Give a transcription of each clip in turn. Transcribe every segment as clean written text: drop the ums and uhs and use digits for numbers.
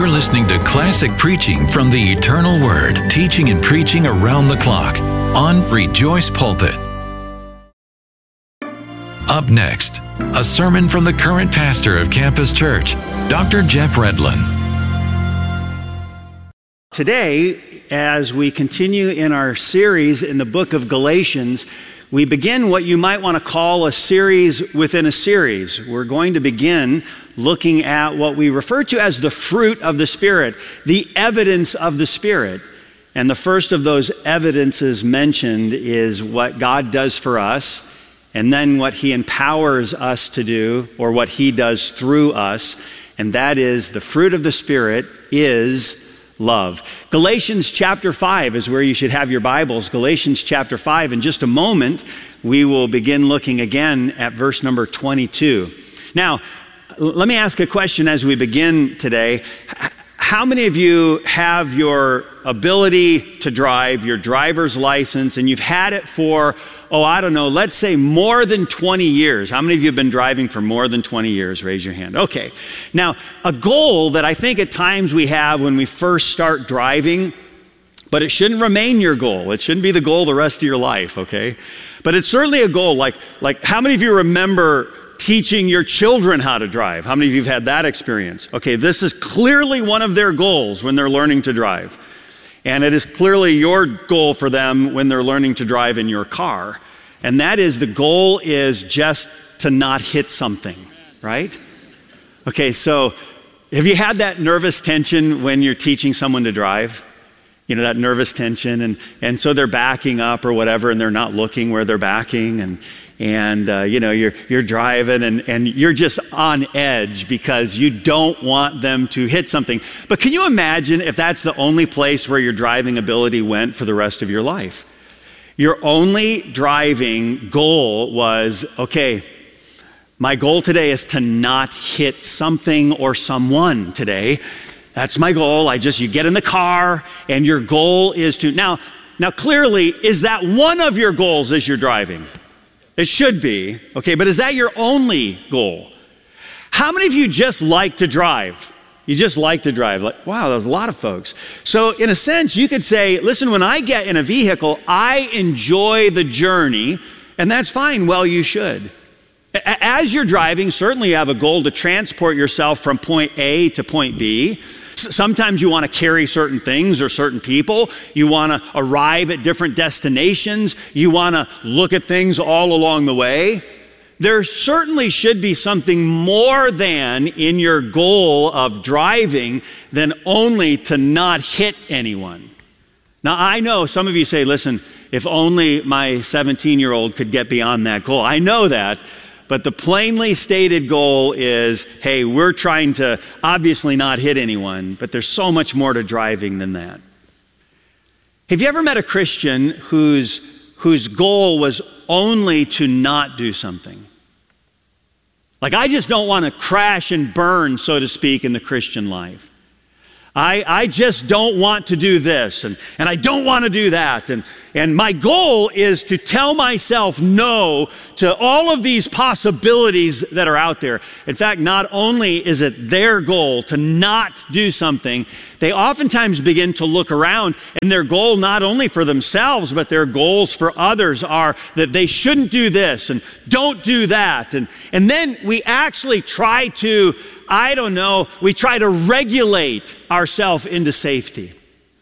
You're listening to classic preaching from the Eternal Word, teaching and preaching around the clock on Rejoice Pulpit. Up next, a sermon from the current pastor of Campus Church, Dr. Jeff Redlin. Today, as we continue in our series in the book of Galatians, we begin what you might want to call a series within a series. We're going to begin looking at what we refer to as the fruit of the Spirit, the evidence of the Spirit. And the first of those evidences mentioned is what God does for us, and then what He empowers us to do, or what He does through us, and that is the fruit of the Spirit is love. Galatians chapter 5 is where you should have your Bibles. Galatians chapter 5. In just a moment, we will begin looking again at verse number 22. Now, let me ask a question as we begin today. How many of you have your ability to drive, your driver's license, and you've had it for, let's say more than 20 years? How many of you have been driving for more than 20 years? Raise your hand. Okay. Now, a goal that I think at times we have when we first start driving, but it shouldn't remain your goal. It shouldn't be the goal the rest of your life, okay? But it's certainly a goal. Like how many of you remember teaching your children how to drive? How many of you have had that experience? Okay, this is clearly one of their goals when they're learning to drive. And it is clearly your goal for them when they're learning to drive in your car. And that is, the goal is just to not hit something, right? Okay, so have you had that nervous tension when you're teaching someone to drive? You know, that nervous tension, and so they're backing up or whatever, and they're not looking where they're backing, and you're driving and you're just on edge because you don't want them to hit something. But can you imagine if that's the only place where your driving ability went for the rest of your life? Your only driving goal was, okay, my goal today is to not hit something or someone today. That's my goal. You get in the car and your goal is to, now clearly, is that one of your goals as you're driving? It should be, okay, but is that your only goal? How many of you just like to drive? You just like to drive. Like, wow, there's a lot of folks. So in a sense, you could say, listen, when I get in a vehicle, I enjoy the journey, and that's fine. Well, you should. As you're driving, certainly you have a goal to transport yourself from point A to point B. Sometimes you want to carry certain things or certain people. You want to arrive at different destinations. You want to look at things all along the way. There certainly should be something more than in your goal of driving than only to not hit anyone. Now, I know some of you say, listen, if only my 17-year-old could get beyond that goal. I know that. But the plainly stated goal is, hey, we're trying to obviously not hit anyone, but there's so much more to driving than that. Have you ever met a Christian whose goal was only to not do something? Like, I just don't want to crash and burn, so to speak, in the Christian life. I just don't want to do this, and I don't want to do that. And my goal is to tell myself no to all of these possibilities that are out there. In fact, not only is it their goal to not do something, they oftentimes begin to look around, and their goal not only for themselves, but their goals for others are that they shouldn't do this and don't do that. And then we actually try to, we try to regulate ourselves into safety.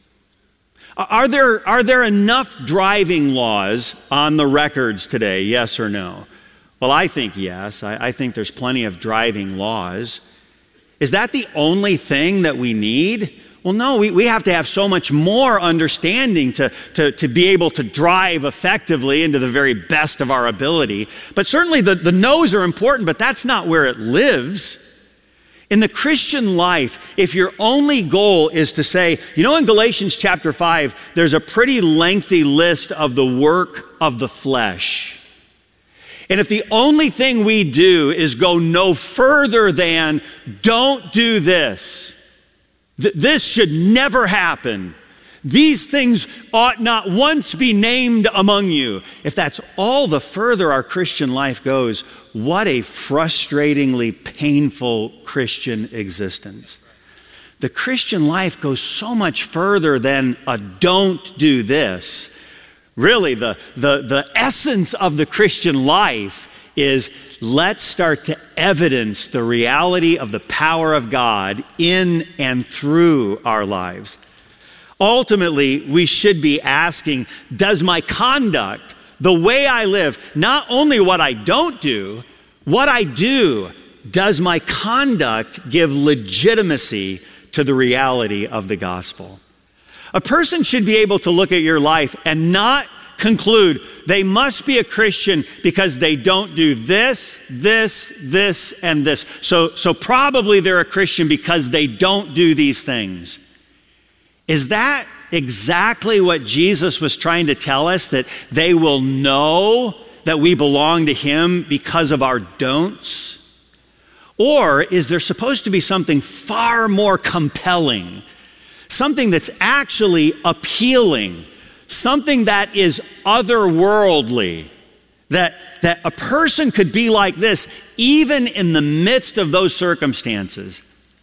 Are there enough driving laws on the records today, yes or no? Well, I think yes. I think there's plenty of driving laws. Is that the only thing that we need? Well, no, we have to have so much more understanding to be able to drive effectively into the very best of our ability. But certainly the no's are important, but that's not where it lives. In the Christian life, if your only goal is to say, in Galatians chapter 5, there's a pretty lengthy list of the work of the flesh. And if the only thing we do is go no further than, don't do this, this should never happen, these things ought not once be named among you. If that's all the further our Christian life goes, what a frustratingly painful Christian existence. The Christian life goes so much further than a don't do this. Really, the essence of the Christian life is let's start to evidence the reality of the power of God in and through our lives. Ultimately, we should be asking, does my conduct, the way I live, not only what I don't do, what I do, does my conduct give legitimacy to the reality of the gospel? A person should be able to look at your life and not conclude they must be a Christian because they don't do this, and this. So probably they're a Christian because they don't do these things. Is that exactly what Jesus was trying to tell us? That they will know that we belong to Him because of our don'ts? Or is there supposed to be something far more compelling? Something that's actually appealing? Something that is otherworldly? That a person could be like this even in the midst of those circumstances?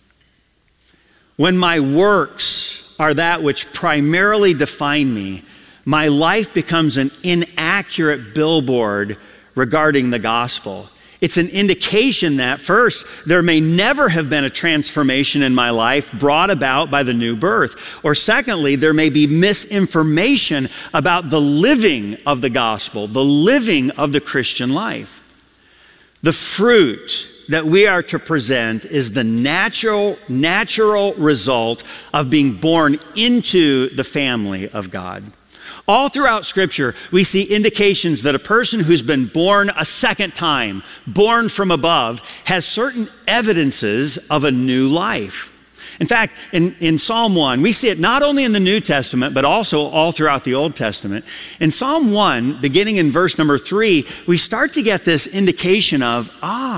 When my works are that which primarily define me, my life becomes an inaccurate billboard regarding the gospel. It's an indication that, first, there may never have been a transformation in my life brought about by the new birth. Or secondly, there may be misinformation about the living of the gospel, the living of the Christian life. The fruit that we are to present is the natural result of being born into the family of God. All throughout Scripture, we see indications that a person who's been born a second time, born from above, has certain evidences of a new life. In fact, in Psalm 1, we see it not only in the New Testament, but also all throughout the Old Testament. In Psalm 1, beginning in verse number 3, we start to get this indication of,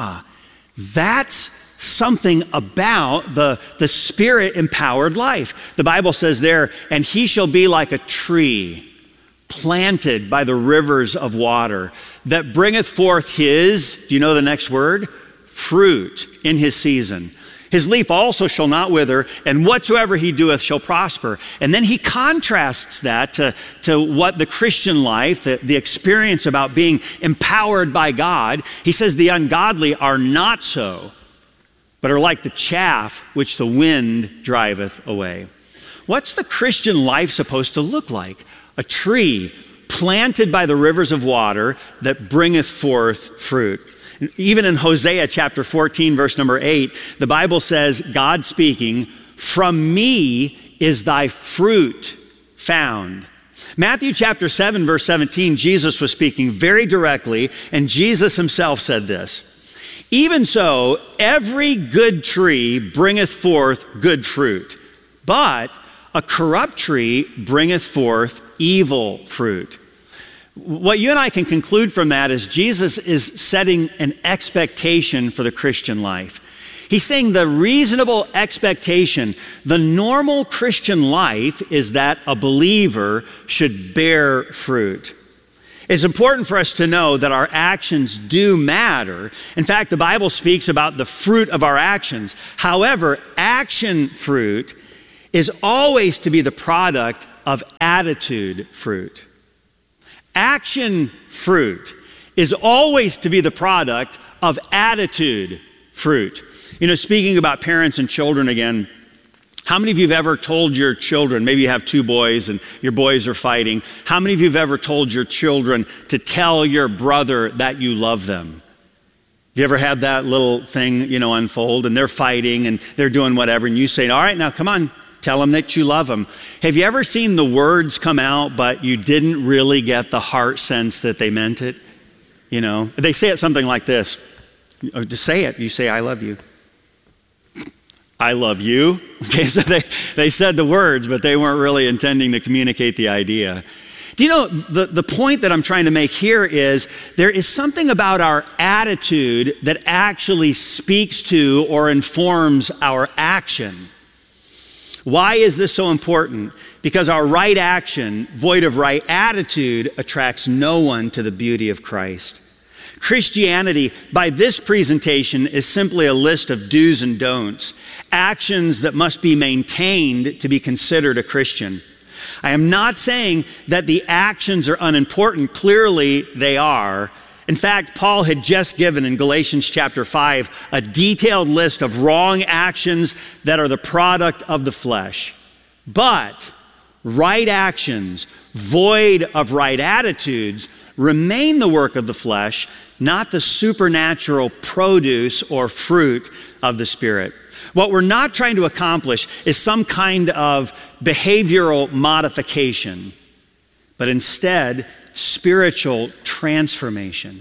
that's something about the Spirit-empowered life. The Bible says there, and he shall be like a tree planted by the rivers of water that bringeth forth his, do you know the next word? Fruit in his season. His leaf also shall not wither, and whatsoever he doeth shall prosper. And then he contrasts that to what the Christian life, the experience about being empowered by God. He says the ungodly are not so, but are like the chaff which the wind driveth away. What's the Christian life supposed to look like? A tree planted by the rivers of water that bringeth forth fruit. Even in Hosea chapter 14, verse number 8, the Bible says, God speaking, from me is thy fruit found. Matthew chapter 7, verse 17, Jesus was speaking very directly, and Jesus himself said this, even so, every good tree bringeth forth good fruit, but a corrupt tree bringeth forth evil fruit. What you and I can conclude from that is Jesus is setting an expectation for the Christian life. He's saying the reasonable expectation, the normal Christian life is that a believer should bear fruit. It's important for us to know that our actions do matter. In fact, the Bible speaks about the fruit of our actions. However, action fruit is always to be the product of attitude fruit. Action fruit is always to be the product of attitude fruit. You know, speaking about parents and children again, how many of you have ever told your children, maybe you have two boys and your boys are fighting, how many of you have ever told your children to tell your brother that you love them? Have you ever had that little thing, unfold, and they're fighting and they're doing whatever, and you say, all right, now come on, tell them that you love them. Have you ever seen the words come out, but you didn't really get the heart sense that they meant it? They say it something like this. Just say it. You say, I love you. I love you. Okay, so they said the words, but they weren't really intending to communicate the idea. Do you know, the point that I'm trying to make here is there is something about our attitude that actually speaks to or informs our action. Why is this so important? Because our right action, void of right attitude, attracts no one to the beauty of Christ. Christianity, by this presentation, is simply a list of do's and don'ts, actions that must be maintained to be considered a Christian. I am not saying that the actions are unimportant. Clearly, they are. In fact, Paul had just given in Galatians chapter 5 a detailed list of wrong actions that are the product of the flesh. But right actions, void of right attitudes, remain the work of the flesh, not the supernatural produce or fruit of the Spirit. What we're not trying to accomplish is some kind of behavioral modification, but instead, spiritual transformation.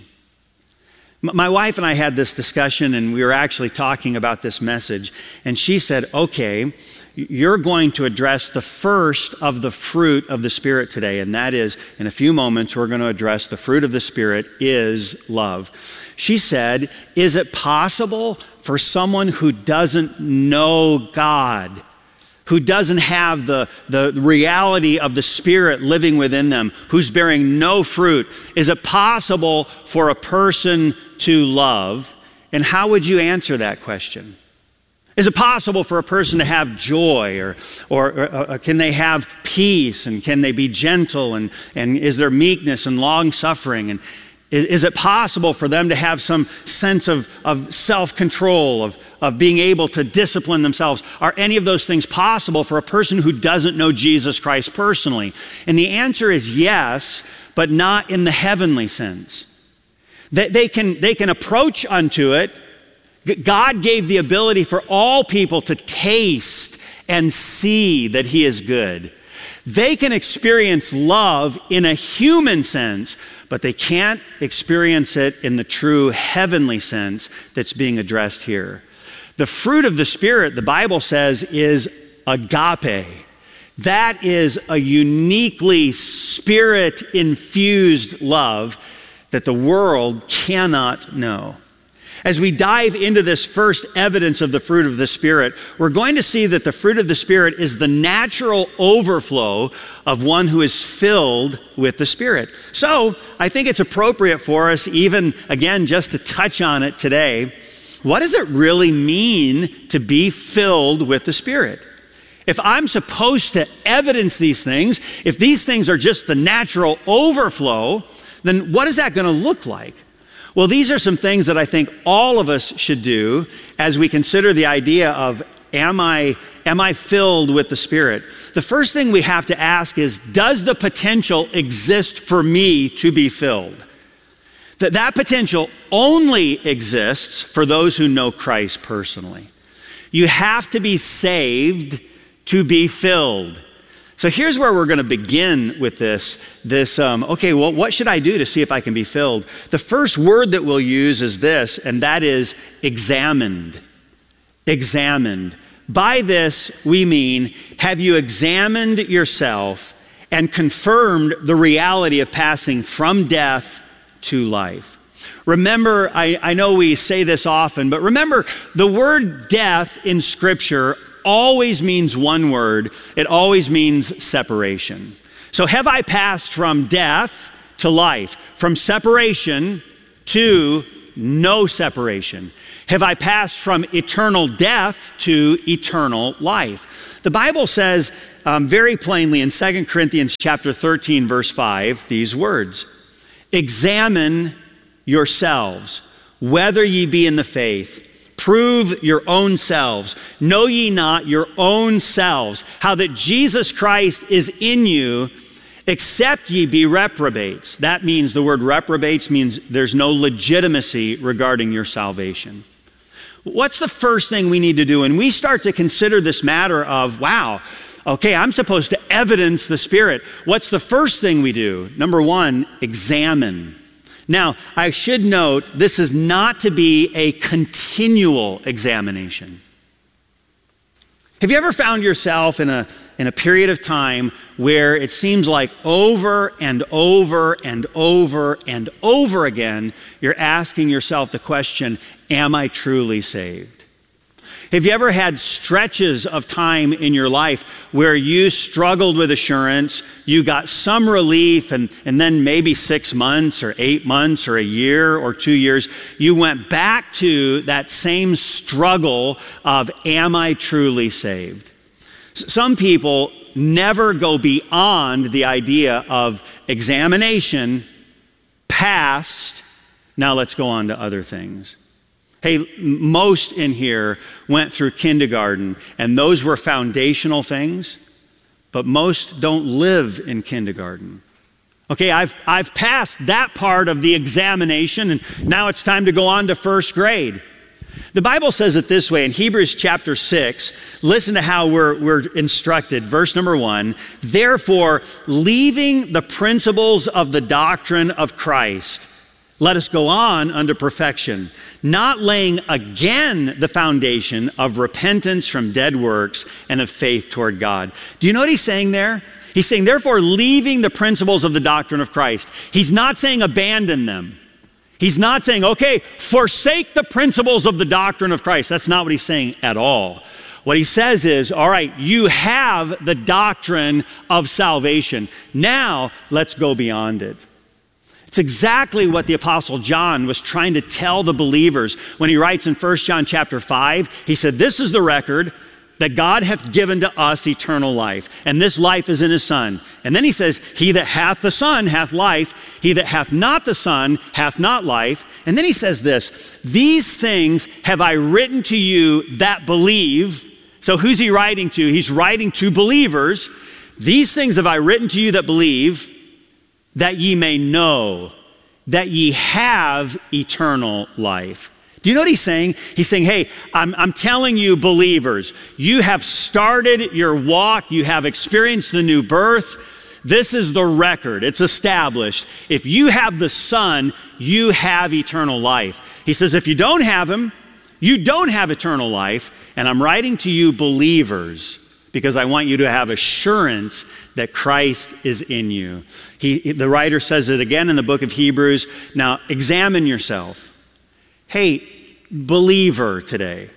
My wife and I had this discussion, and we were actually talking about this message, and she said, okay, you're going to address the first of the fruit of the Spirit today, and that is, in a few moments, we're going to address the fruit of the Spirit is love. She said, is it possible for someone who doesn't know God, who doesn't have the reality of the Spirit living within them, who's bearing no fruit, is it possible for a person to love? And how would you answer that question? Is it possible for a person to have joy, or can they have peace, and can they be gentle, and is there meekness and long suffering? And is it possible for them to have some sense of self-control, of being able to discipline themselves? Are any of those things possible for a person who doesn't know Jesus Christ personally? And the answer is yes, but not in the heavenly sense. They can approach unto it. God gave the ability for all people to taste and see that He is good. They can experience love in a human sense, but they can't experience it in the true heavenly sense that's being addressed here. The fruit of the Spirit, the Bible says, is agape. That is a uniquely Spirit-infused love that the world cannot know. As we dive into this first evidence of the fruit of the Spirit, we're going to see that the fruit of the Spirit is the natural overflow of one who is filled with the Spirit. So I think it's appropriate for us, even again, just to touch on it today. What does it really mean to be filled with the Spirit? If I'm supposed to evidence these things, if these things are just the natural overflow, then what is that going to look like? Well, these are some things that I think all of us should do as we consider the idea of, am I filled with the Spirit? The first thing we have to ask is, does the potential exist for me to be filled? That potential only exists for those who know Christ personally. You have to be saved to be filled. So here's where we're going to begin with this, okay, well, what should I do to see if I can be filled? The first word that we'll use is this, and that is examined. Examined. By this, we mean, have you examined yourself and confirmed the reality of passing from death to life? Remember, I know we say this often, but remember, the word death in Scripture always means one word. It always means separation. So have I passed from death to life, from separation to no separation? Have I passed from eternal death to eternal life? The Bible says very plainly in 2 Corinthians chapter 13, verse 5, these words, examine yourselves, whether ye be in the faith. Prove your own selves. Know ye not your own selves, how that Jesus Christ is in you, except ye be reprobates. That means, the word reprobates means there's no legitimacy regarding your salvation. What's the first thing we need to do? And we start to consider this matter of, wow, okay, I'm supposed to evidence the Spirit. What's the first thing we do? Number one, examine. Now, I should note, this is not to be a continual examination. Have you ever found yourself in a period of time where it seems like over and over and over and over again, you're asking yourself the question, am I truly saved? Have you ever had stretches of time in your life where you struggled with assurance, you got some relief, and then maybe 6 months or 8 months or a year or 2 years, you went back to that same struggle of, am I truly saved? Some people never go beyond the idea of examination, passed, now let's go on to other things. Hey, most in here went through kindergarten, and those were foundational things, but most don't live in kindergarten. Okay, I've passed that part of the examination, and now it's time to go on to first grade. The Bible says it this way in Hebrews chapter 6. Listen to how we're instructed. Verse number 1, therefore, leaving the principles of the doctrine of Christ, let us go on unto perfection, not laying again the foundation of repentance from dead works and of faith toward God. Do you know what he's saying there? He's saying, therefore, leaving the principles of the doctrine of Christ. He's not saying abandon them. He's not saying, okay, forsake the principles of the doctrine of Christ. That's not what he's saying at all. What he says is, all right, you have the doctrine of salvation. Now, let's go beyond it. It's exactly what the Apostle John was trying to tell the believers when he writes in 1 John chapter 5. He said, this is the record that God hath given to us eternal life, and this life is in his Son. And then he says, he that hath the Son hath life, he that hath not the Son hath not life. And then he says this, these things have I written to you that believe. So who's he writing to? He's writing to believers. These things have I written to you that believe, that ye may know that ye have eternal life. Do you know what he's saying? He's saying, hey, I'm telling you believers, you have started your walk, you have experienced the new birth. This is the record, it's established. If you have the Son, you have eternal life. He says, if you don't have him, you don't have eternal life. And I'm writing to you believers because I want you to have assurance that Christ is in you. The writer says it again in the book of Hebrews. Now, examine yourself. Hey, believer today,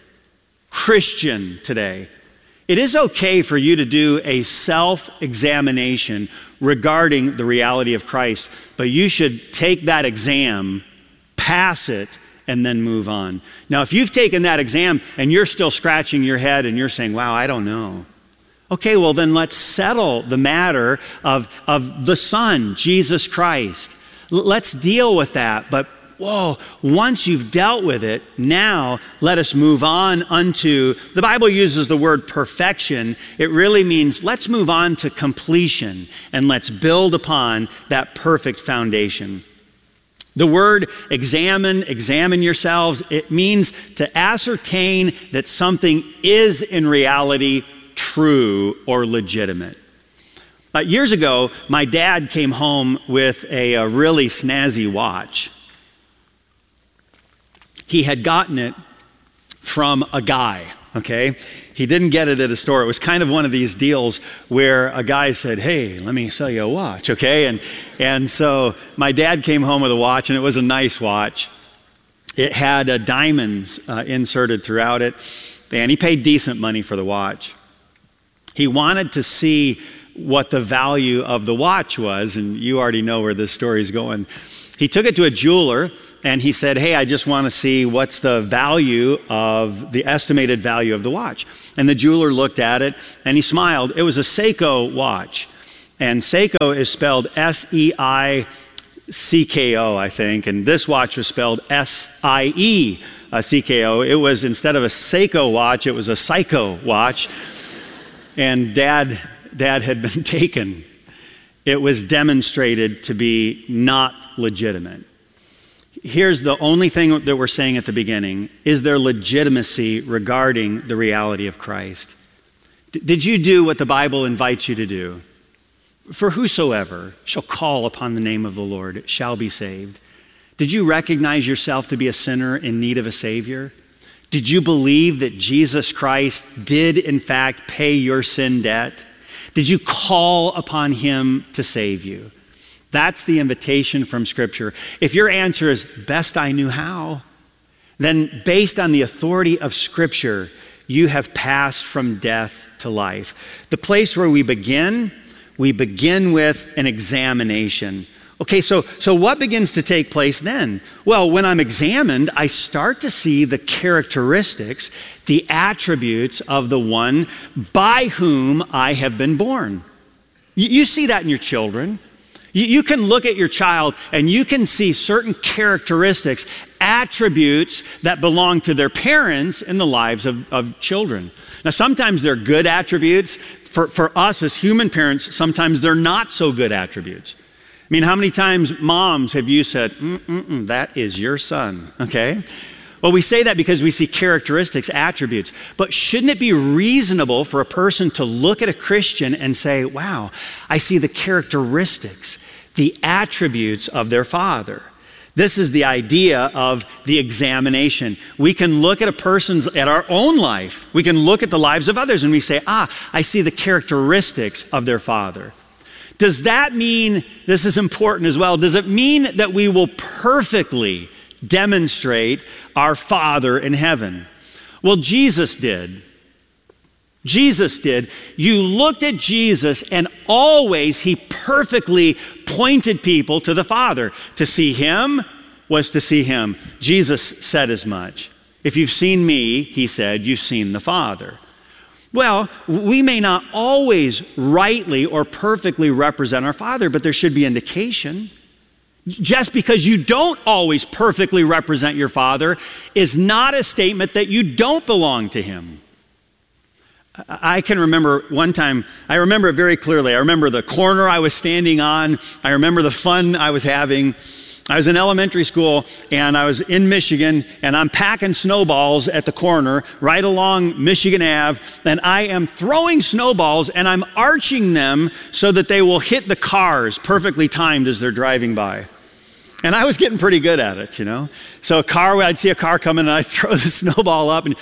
Christian today, it is okay for you to do a self-examination regarding the reality of Christ, but you should take that exam, pass it, and then move on. Now, if you've taken that exam and you're still scratching your head and you're saying, wow, I don't know. Okay, well then let's settle the matter of the Son, Jesus Christ. Let's deal with that. But whoa, once you've dealt with it, now let us move on unto, the Bible uses the word perfection. It really means let's move on to completion and let's build upon that perfect foundation. The word examine yourselves, it means to ascertain that something is in reality true or legitimate. Years ago, my dad came home with a really snazzy watch. He had gotten it from a guy, okay? He didn't get it at a store. It was kind of one of these deals where a guy said, hey, let me sell you a watch, okay? And so my dad came home with a watch, and it was a nice watch. It had diamonds inserted throughout it, and he paid decent money for the watch. He wanted to see what the value of the watch was, and you already know where this story's going. He took it to a jeweler, and he said, hey, I just want to see what's the value of the estimated value of the watch. And the jeweler looked at it, and he smiled. It was a Seiko watch, and Seiko is spelled S-E-I-C-K-O, I think, and this watch was spelled S-I-E-C-K-O. It was, instead of a Seiko watch, it was a Psycho watch. And Dad had been taken. It was demonstrated to be not legitimate. Here's the only thing that we're saying at the beginning. Is there legitimacy regarding the reality of Christ? Did you do what the Bible invites you to do? For whosoever shall call upon the name of the Lord shall be saved. Did you recognize yourself to be a sinner in need of a Savior? Did you believe that Jesus Christ did, in fact, pay your sin debt? Did you call upon him to save you? That's the invitation from Scripture. If your answer is, best I knew how, then based on the authority of Scripture, you have passed from death to life. The place where we begin with an examination. Okay, so what begins to take place then? Well, when I'm examined, I start to see the characteristics, the attributes of the one by whom I have been born. You see that in your children. You can look at your child and you can see certain characteristics, attributes that belong to their parents in the lives of children. Now, sometimes they're good attributes. For us as human parents, sometimes they're not so good attributes. I mean, how many times, moms, have you said, that is your son, okay? Well, we say that because we see characteristics, attributes. But shouldn't it be reasonable for a person to look at a Christian and say, wow, I see the characteristics, the attributes of their father? This is the idea of the examination. We can look at at our own life. We can look at the lives of others and we say, I see the characteristics of their father. Does that mean, this is important as well, does it mean that we will perfectly demonstrate our Father in heaven? Well, Jesus did. Jesus did. You looked at Jesus and always he perfectly pointed people to the Father. To see him was to see him. Jesus said as much. If you've seen me, he said, you've seen the Father. Well, we may not always rightly or perfectly represent our Father, but there should be indication. Just because you don't always perfectly represent your Father is not a statement that you don't belong to him. I can remember one time, I remember it very clearly. I remember the corner I was standing on. I remember the fun I was having. I was in elementary school and I was in Michigan and I'm packing snowballs at the corner right along Michigan Ave, and I am throwing snowballs and I'm arching them so that they will hit the cars perfectly timed as they're driving by. And I was getting pretty good at it, you know. So I'd see a car coming and I'd throw the snowball up and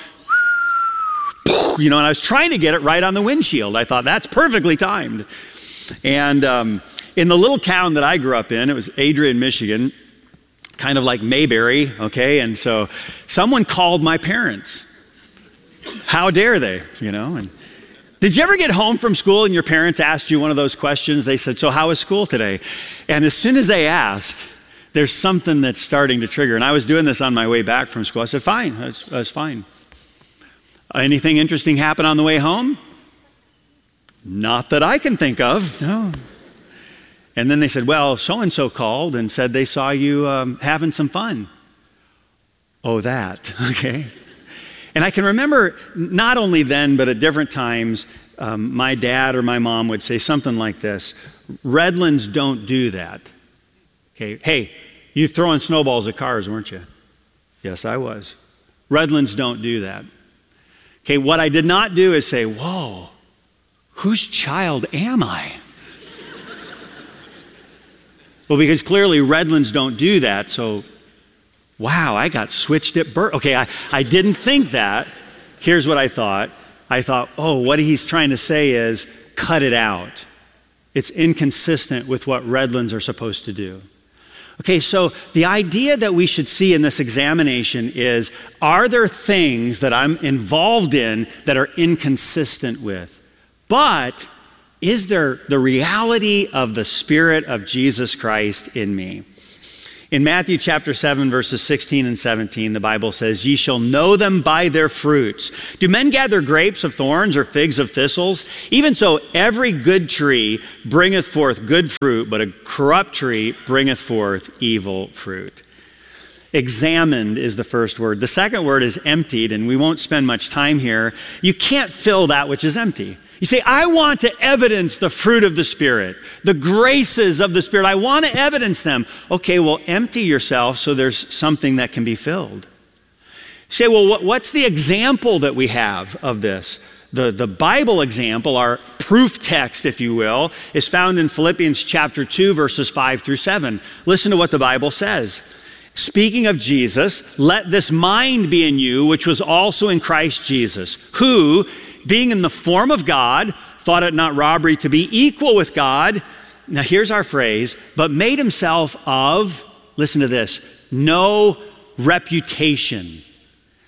and I was trying to get it right on the windshield. I thought that's perfectly timed. And in the little town that I grew up in, it was Adrian, Michigan, kind of like Mayberry, okay? And so someone called my parents. How dare they, And did you ever get home from school and your parents asked you one of those questions? They said, so how was school today? And as soon as they asked, there's something that's starting to trigger. And I was doing this on my way back from school. I said, fine, that's fine. Anything interesting happen on the way home? Not that I can think of, no. And then they said, well, so-and-so called and said they saw you having some fun. Oh, that, okay. And I can remember not only then, but at different times, my dad or my mom would say something like this: Redlands don't do that. Okay, hey, you throwing snowballs at cars, weren't you? Yes, I was. Redlands don't do that. Okay, what I did not do is say, whoa, whose child am I? Well, because clearly Redlands don't do that, so wow, I got switched at birth. Okay, I didn't think that. Here's what I thought. I thought, oh, what he's trying to say is cut it out. It's inconsistent with what Redlands are supposed to do. Okay, so the idea that we should see in this examination is, are there things that I'm involved in that are inconsistent with? But is there the reality of the Spirit of Jesus Christ in me? In Matthew chapter 7, verses 16 and 17, the Bible says, ye shall know them by their fruits. Do men gather grapes of thorns or figs of thistles? Even so, every good tree bringeth forth good fruit, but a corrupt tree bringeth forth evil fruit. Examined is the first word. The second word is emptied, and we won't spend much time here. You can't fill that which is empty. You say, I want to evidence the fruit of the Spirit, the graces of the Spirit. I want to evidence them. Okay, well, empty yourself so there's something that can be filled. You say, well, what's the example that we have of this? The Bible example, our proof text, if you will, is found in Philippians chapter 2, verses 5 through 7. Listen to what the Bible says. Speaking of Jesus, let this mind be in you, which was also in Christ Jesus, who, being in the form of God, thought it not robbery to be equal with God. Now here's our phrase, but made himself of, listen to this, no reputation.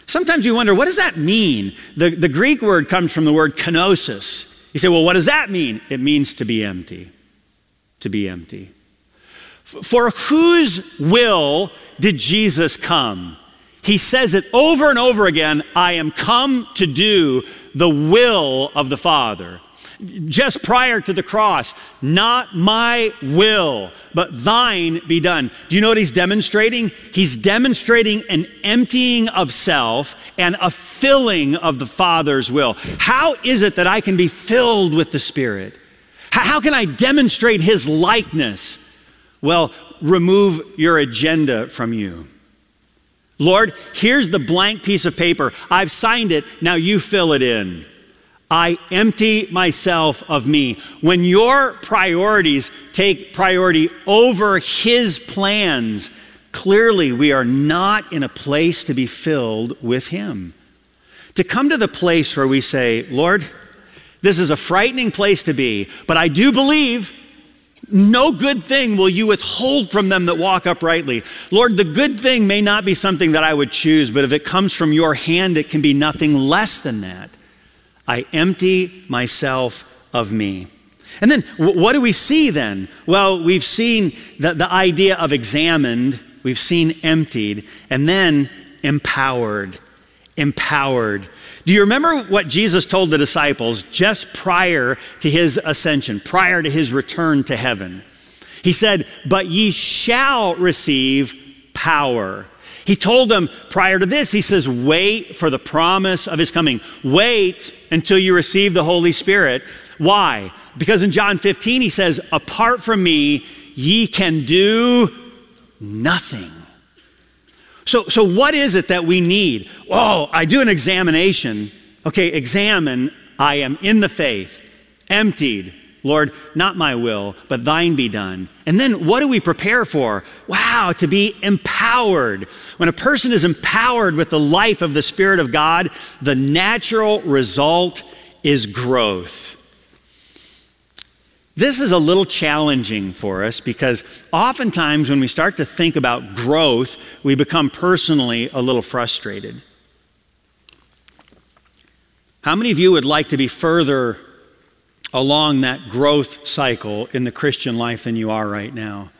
Sometimes you wonder, what does that mean? The Greek word comes from the word kenosis. You say, well, what does that mean? It means to be empty. To be empty. For whose will did Jesus come? He says it over and over again, I am come to do the will of the Father. Just prior to the cross, not my will, but thine be done. Do you know what he's demonstrating? He's demonstrating an emptying of self and a filling of the Father's will. How is it that I can be filled with the Spirit? How can I demonstrate his likeness? Well, remove your agenda from you. Lord, here's the blank piece of paper. I've signed it. Now you fill it in. I empty myself of me. When your priorities take priority over his plans, clearly we are not in a place to be filled with him. To come to the place where we say, Lord, this is a frightening place to be, but I do believe no good thing will you withhold from them that walk uprightly. Lord, the good thing may not be something that I would choose, but if it comes from your hand, it can be nothing less than that. I empty myself of me. And then what do we see then? Well, we've seen the idea of examined, we've seen emptied, and then empowered. Empowered. Do you remember what Jesus told the disciples just prior to his ascension, prior to his return to heaven? He said, but ye shall receive power. He told them prior to this, he says, wait for the promise of his coming. Wait until you receive the Holy Spirit. Why? Because in John 15, he says, apart from me, ye can do nothing. So what is it that we need? Oh, I do an examination. Okay, examine, I am in the faith, emptied. Lord, not my will, but thine be done. And then what do we prepare for? Wow, to be empowered. When a person is empowered with the life of the Spirit of God, the natural result is growth. This is a little challenging for us because oftentimes when we start to think about growth, we become personally a little frustrated. How many of you would like to be further along that growth cycle in the Christian life than you are right now?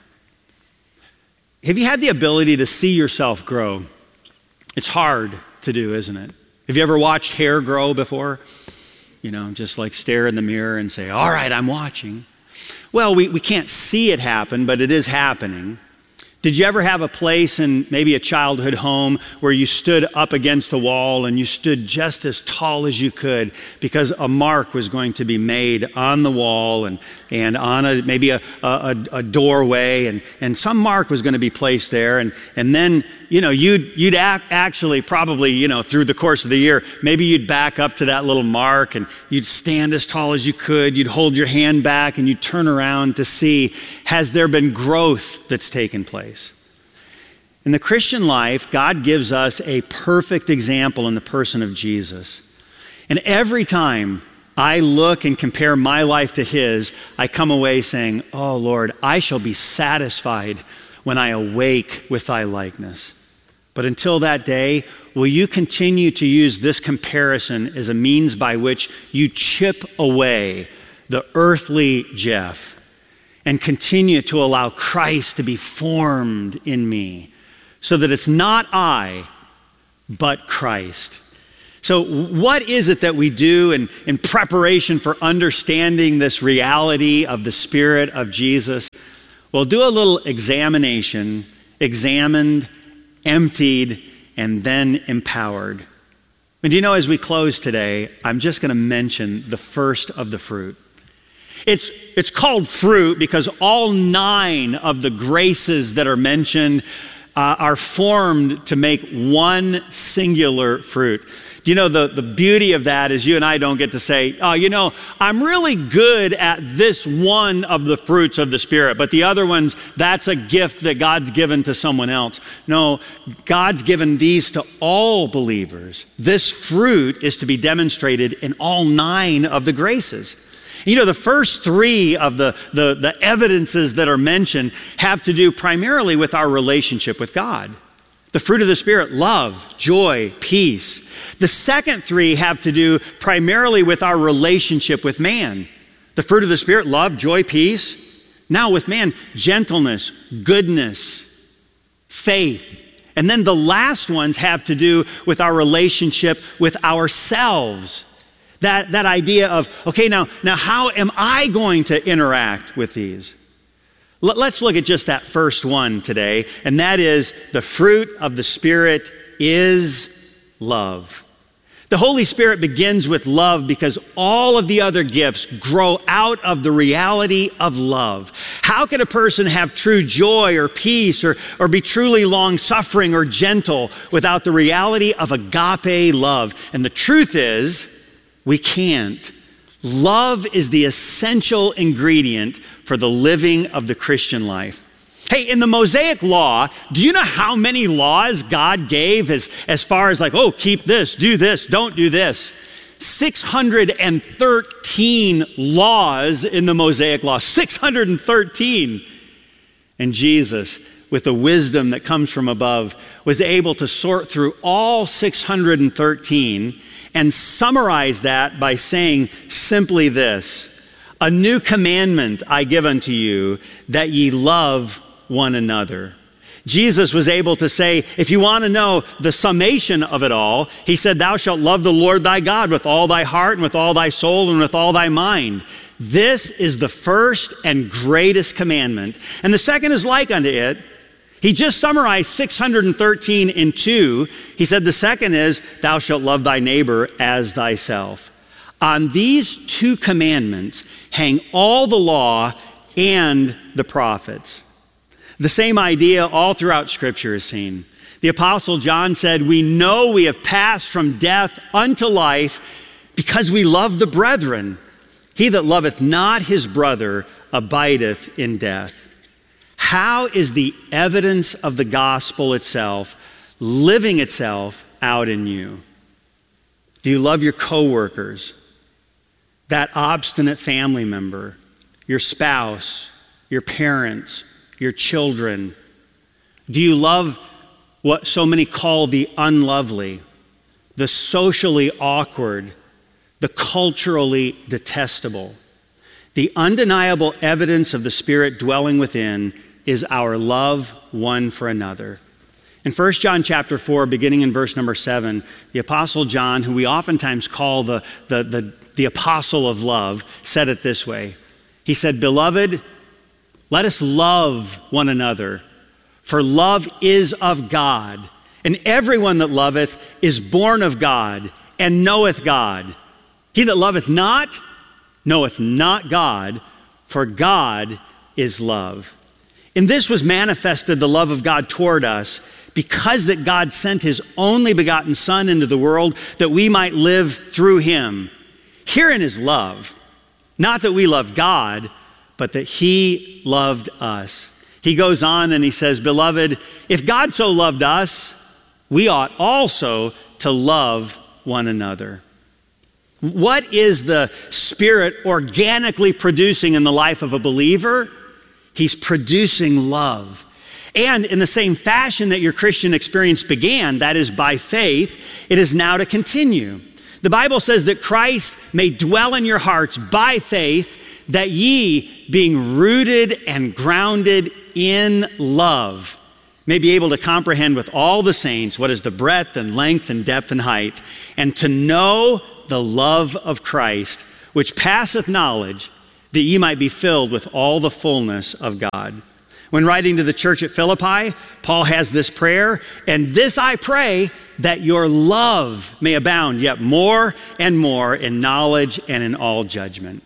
Have you had the ability to see yourself grow? It's hard to do, isn't it? Have you ever watched hair grow before? You know, just like stare in the mirror and say, all right, I'm watching. Well, we can't see it happen, but it is happening. Did you ever have a place in maybe a childhood home where you stood up against the wall and you stood just as tall as you could because a mark was going to be made on the wall and on maybe a doorway and some mark was going to be placed there and then you'd actually probably through the course of the year maybe you'd back up to that little mark and you'd stand as tall as you could, you'd hold your hand back and you'd turn around to see, has there been growth that's taken place? In the Christian life, God gives us a perfect example in the person of Jesus. And every time I look and compare my life to his, I come away saying, oh Lord, I shall be satisfied when I awake with thy likeness. But until that day, will you continue to use this comparison as a means by which you chip away the earthly Jeff and continue to allow Christ to be formed in me so that it's not I, but Christ? So what is it that we do in preparation for understanding this reality of the Spirit of Jesus? Well, do a little examination, examined, emptied, and then empowered. And as we close today, I'm just going to mention the first of the fruit. It's called fruit because all 9 of the graces that are mentioned are formed to make one singular fruit. Do you know the beauty of that is you and I don't get to say, oh, I'm really good at this one of the fruits of the Spirit, but the other ones, that's a gift that God's given to someone else. No, God's given these to all believers. This fruit is to be demonstrated in all 9 of the graces. The first 3 of the evidences that are mentioned have to do primarily with our relationship with God. The fruit of the Spirit, love, joy, peace. The second three have to do primarily with our relationship with man. The fruit of the Spirit, love, joy, peace. Now with man, gentleness, goodness, faith. And then the last ones have to do with our relationship with ourselves. That idea of, okay, now how am I going to interact with these? Let's look at just that first one today, and that is the fruit of the Spirit is love. The Holy Spirit begins with love because all of the other gifts grow out of the reality of love. How can a person have true joy or peace or be truly long-suffering or gentle without the reality of agape love? And the truth is, we can't. Love is the essential ingredient for the living of the Christian life. Hey, in the Mosaic Law, do you know how many laws God gave as far as like, oh, keep this, do this, don't do this? 613 laws in the Mosaic Law, 613. And Jesus, with the wisdom that comes from above, was able to sort through all 613 and summarize that by saying simply this: a new commandment I give unto you, that ye love one another. Jesus was able to say, if you want to know the summation of it all, he said, thou shalt love the Lord thy God with all thy heart and with all thy soul and with all thy mind. This is the first and greatest commandment. And the second is like unto it. He just summarized 613 in 2. He said the second is, thou shalt love thy neighbor as thyself. On these two commandments hang all the law and the prophets. The same idea all throughout Scripture is seen. The Apostle John said, we know we have passed from death unto life because we love the brethren. He that loveth not his brother abideth in death. How is the evidence of the gospel itself living itself out in you? Do you love your coworkers, that obstinate family member, your spouse, your parents, your children? Do you love what so many call the unlovely, the socially awkward, the culturally detestable? The undeniable evidence of the Spirit dwelling within is our love one for another. In 1 John chapter 4, beginning in verse number 7, the Apostle John, who we oftentimes call the apostle of love, said it this way. He said, beloved, let us love one another, for love is of God, and everyone that loveth is born of God and knoweth God. He that loveth not, knoweth not God, for God is love. In this was manifested the love of God toward us, because that God sent his only begotten Son into the world that we might live through him. Herein is love, not that we loved God, but that he loved us. He goes on and he says, beloved, if God so loved us, we ought also to love one another. What is the Spirit organically producing in the life of a believer? He's producing love. And in the same fashion that your Christian experience began, that is by faith, it is now to continue. The Bible says that Christ may dwell in your hearts by faith, that ye, being rooted and grounded in love, may be able to comprehend with all the saints what is the breadth and length and depth and height, and to know the love of Christ, which passeth knowledge, that ye might be filled with all the fullness of God. When writing to the church at Philippi, Paul has this prayer, and this I pray, that your love may abound yet more and more in knowledge and in all judgment.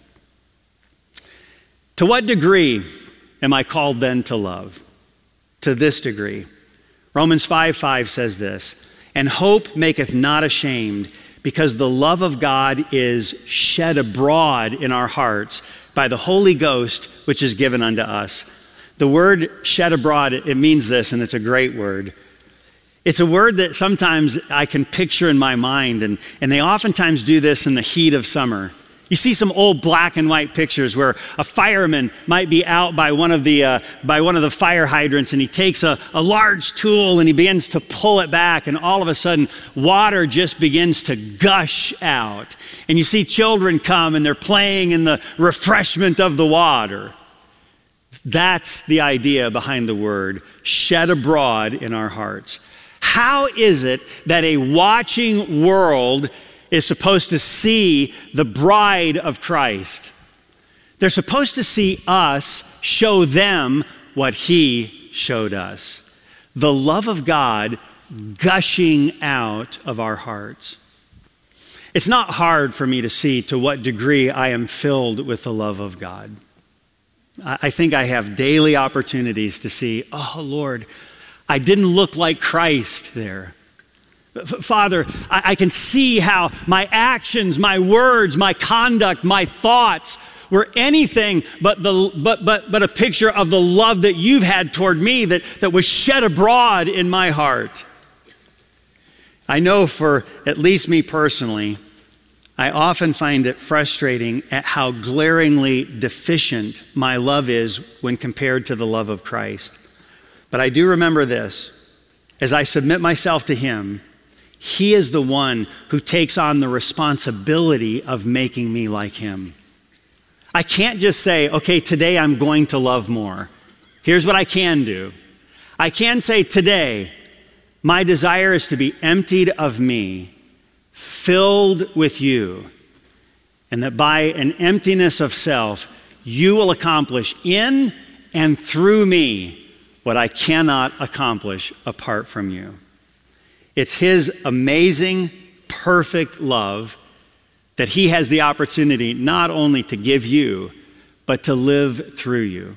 To what degree am I called then to love? To this degree. Romans 5:5 says this, and hope maketh not ashamed, because the love of God is shed abroad in our hearts by the Holy Ghost, which is given unto us. The word shed abroad, it means this, and it's a great word. It's a word that sometimes I can picture in my mind, and they oftentimes do this in the heat of summer. You see some old black and white pictures where a fireman might be out by one of the fire hydrants, and he takes a large tool and he begins to pull it back, and all of a sudden water just begins to gush out. And you see children come and they're playing in the refreshment of the water. That's the idea behind the word shed abroad in our hearts. How is it that a watching world is supposed to see the bride of Christ? They're supposed to see us show them what he showed us. The love of God gushing out of our hearts. It's not hard for me to see to what degree I am filled with the love of God. I think I have daily opportunities to see, oh Lord, I didn't look like Christ there. Father, I can see how my actions, my words, my conduct, my thoughts were anything but a picture of the love that you've had toward me that was shed abroad in my heart. I know for at least me personally, I often find it frustrating at how glaringly deficient my love is when compared to the love of Christ. But I do remember this: as I submit myself to him, he is the one who takes on the responsibility of making me like him. I can't just say, okay, today I'm going to love more. Here's what I can do. I can say today, my desire is to be emptied of me, filled with you, and that by an emptiness of self, you will accomplish in and through me what I cannot accomplish apart from you. It's his amazing, perfect love that he has the opportunity not only to give you, but to live through you.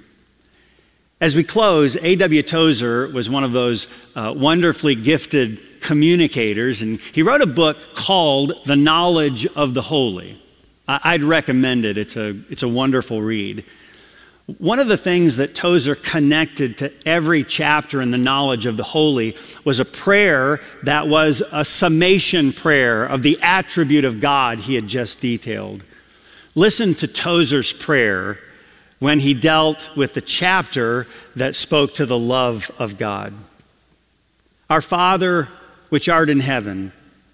As we close, A.W. Tozer was one of those wonderfully gifted communicators, and he wrote a book called The Knowledge of the Holy. I'd recommend it. It's a wonderful read. One of the things that Tozer connected to every chapter in the knowledge of the holy was a prayer that was a summation prayer of the attribute of God he had just detailed. Listen to Tozer's prayer when he dealt with the chapter that spoke to the love of God. Our Father, which art in heaven,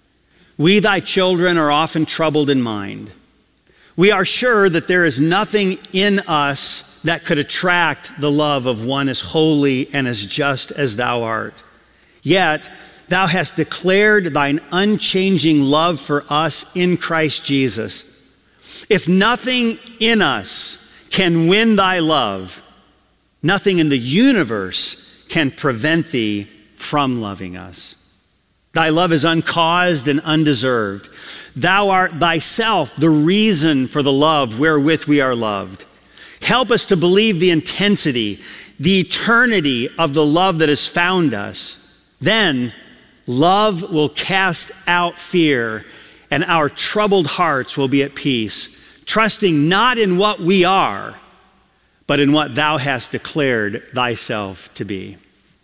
we thy children are often troubled in mind. We are sure that there is nothing in us that could attract the love of one as holy and as just as thou art. Yet thou hast declared thine unchanging love for us in Christ Jesus. If nothing in us can win thy love, nothing in the universe can prevent thee from loving us. Thy love is uncaused and undeserved. Thou art thyself the reason for the love wherewith we are loved. Help us to believe the intensity, the eternity of the love that has found us. Then love will cast out fear, and our troubled hearts will be at peace, trusting not in what we are, but in what thou hast declared thyself to be.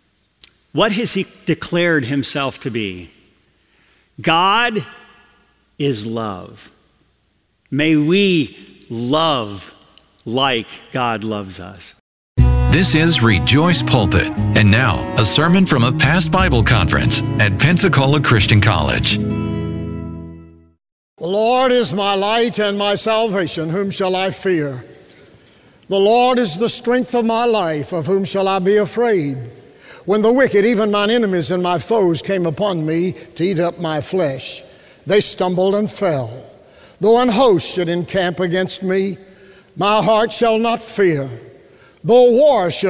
What has he declared himself to be? God is love. May we love like God loves us. This is Rejoice Pulpit. And now, a sermon from a past Bible conference at Pensacola Christian College. The Lord is my light and my salvation. Whom shall I fear? The Lord is the strength of my life. Of whom shall I be afraid? When the wicked, even mine enemies and my foes, came upon me to eat up my flesh, they stumbled and fell. Though an host should encamp against me, my heart shall not fear. Though war should